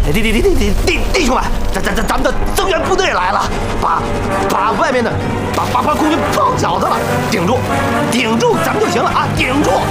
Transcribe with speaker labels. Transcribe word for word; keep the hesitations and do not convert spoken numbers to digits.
Speaker 1: 弟弟弟弟弟弟弟兄们，咱咱咱咱们的增援部队来了，把把外面的把把把空军包饺子了，顶住，顶住，咱们就行了啊！顶住！